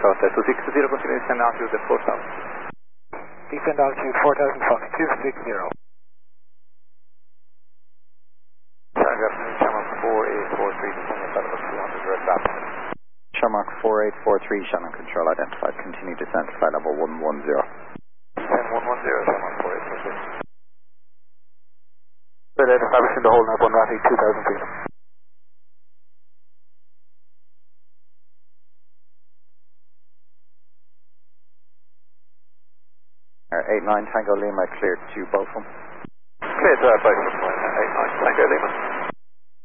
Southwest 260, continue descend altitude at 4,000. Descend altitude 4,000 Fox 260. Paragraph Shamrock 4843, descending at level 200, direct traffic. Shamrock 4843, Shannon Control identified. Continue descent to flight level 110. Descend 110, Shamrock 4843. Good, establishing the hold now, 1 Ratty, 2,000 feet. Air 89 Tango Lima cleared to both of them. Clear to both of them, 89 Tango Lima.